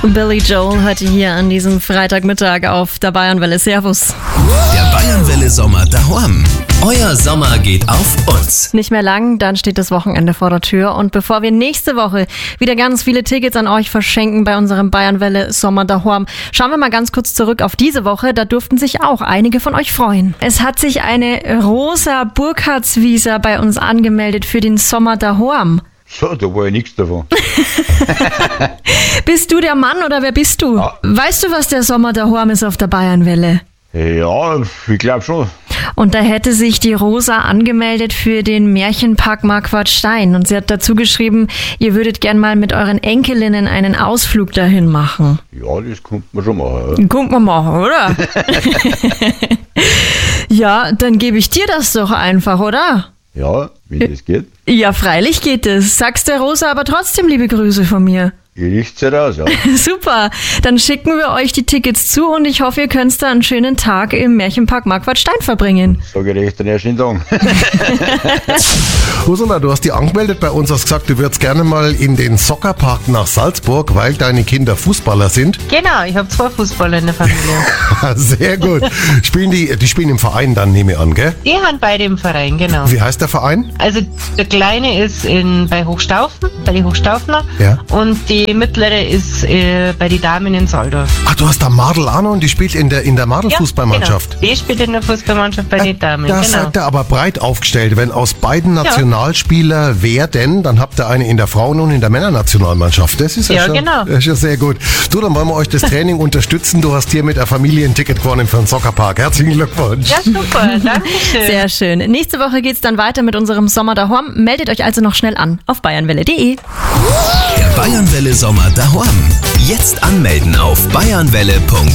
Billy Joel heute hier an diesem Freitagmittag auf der Bayernwelle. Servus. Der Bayernwelle Sommer daheim. Euer Sommer geht auf uns. Nicht mehr lang, dann steht das Wochenende vor der Tür. Und bevor wir nächste Woche wieder ganz viele Tickets an euch verschenken bei unserem Bayernwelle Sommer daheim, schauen wir mal ganz kurz zurück auf diese Woche. Da durften sich auch einige von euch freuen. Es hat sich eine Rosa Burkhardswieser bei uns angemeldet für den Sommer daheim. So, da war ja nichts davon. Bist du der Mann oder wer bist du? Ja. Weißt du, was der Sommer daheim ist auf der Bayernwelle? Ja, ich glaube schon. Und da hätte sich die Rosa angemeldet für den Märchenpark Marquardstein. Und sie hat dazu geschrieben, ihr würdet gern mal mit euren Enkelinnen einen Ausflug dahin machen. Ja, das kommt man schon machen. Kommt man machen, oder? Ja, dann gebe ich dir das doch einfach, oder? Ja, wenn das geht. Ja, freilich geht es. Sagst der Rosa aber trotzdem liebe Grüße von mir. Ihr riecht's ja raus, ja. Super, dann schicken wir euch die Tickets zu und ich hoffe, ihr könnt da einen schönen Tag im Märchenpark Marquardstein verbringen. Sag ich recht, einen schönen Tag. Ursula, du hast dich angemeldet bei uns, hast gesagt, du würdest gerne mal in den Soccerpark nach Salzburg, weil deine Kinder Fußballer sind. Genau, ich habe 2 Fußballer in der Familie. Sehr gut. Die spielen im Verein dann, nehme ich an, gell? Die haben beide im Verein, genau. Wie heißt der Verein? Also der Kleine ist bei Hochstaufen, bei den Hochstaufner, Ja. und die mittlere ist bei den Damen in Saldorf. Ach, du hast da Madel Arno und die spielt in der Madel-Fußballmannschaft. Genau. Die spielt in der Fußballmannschaft bei den Damen, Da genau. seid ihr aber breit aufgestellt. Wenn aus beiden Nationalspieler werden, dann habt ihr eine in der Frauen- und in der Männernationalmannschaft. Das ist ja, Ja, schon, genau. das ist ja sehr gut. Du, dann wollen wir euch das Training unterstützen. Du hast hier mit der Familie ein Ticket gewonnen für den Soccerpark. Herzlichen Glückwunsch. Ja, super, danke schön. Sehr schön. Nächste Woche geht's dann weiter mit unserem Sommer daheim. Meldet euch also noch schnell an auf bayernwelle.de. Der Bayernwelle Sommer daheim. Jetzt anmelden auf bayernwelle.de.